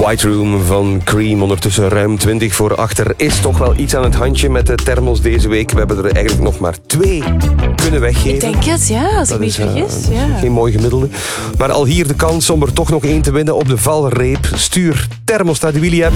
White Room van Cream. Ondertussen ruim 20 voor achter. Is toch wel iets aan het handje met de thermos deze week. We hebben er eigenlijk nog maar 2 kunnen weggeven. Ik denk het, ja, als ik me niet vergis. Ja. Geen mooi gemiddelde. Maar al hier de kans om er toch nog 1 te winnen op de valreep. Stuur thermostat de Willy-app.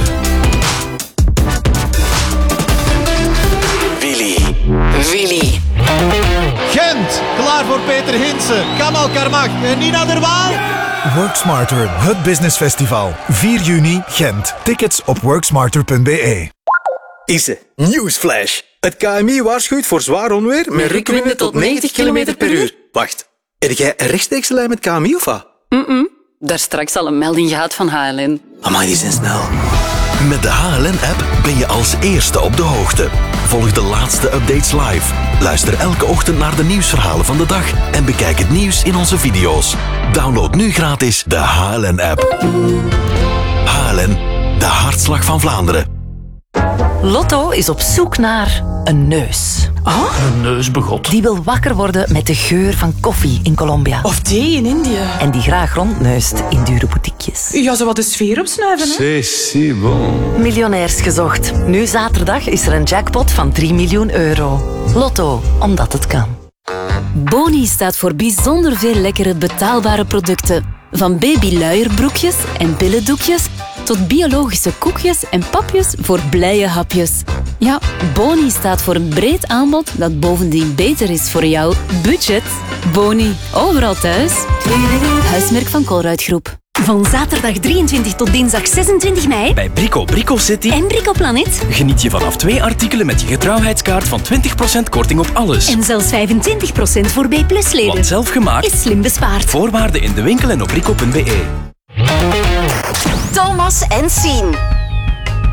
Willy. Gent, klaar voor Peter Hinsen. Kamal Karmach en Nina der Waal. Work Smarter, het business festival. 4 juni, Gent. Tickets op worksmarter.be. Isse, nieuwsflash. Het KMI waarschuwt voor zwaar onweer met rukwinden tot 90 km per uur. Wacht, heb jij een rechtstreekse lijn met KMI of wat? Daar straks al een melding gehad van HLN. Amai, die zijn snel. Met de HLN-app ben je als eerste op de hoogte. Volg de laatste updates live. Luister elke ochtend naar de nieuwsverhalen van de dag en bekijk het nieuws in onze video's. Download nu gratis de HLN-app. HLN, de hartslag van Vlaanderen. Lotto is op zoek naar een neus. Een neusbegot. Die wil wakker worden met de geur van koffie in Colombia. Of thee in Indië. En die graag rondneust in dure boutiquejes. Ja, zo wat de sfeer opsnuiven, hè? C'est si bon. Miljonairs gezocht. Nu zaterdag is er een jackpot van 3 miljoen euro. Lotto, omdat het kan. Boni staat voor bijzonder veel lekkere betaalbare producten. Van babyluierbroekjes en billendoekjes tot biologische koekjes en papjes voor blije hapjes. Ja, Boni staat voor een breed aanbod dat bovendien beter is voor jouw budget. Boni, overal thuis. Huismerk van Colruyt-groep. Van zaterdag 23 tot dinsdag 26 mei Bij Brico City en Brico Planet geniet je vanaf 2 artikelen met je getrouwheidskaart van 20% korting op alles. en zelfs 25% voor B+-leden. Want zelf gemaakt. Is slim bespaard. Voorwaarden in de winkel en op brico.be. Thomas en Sien.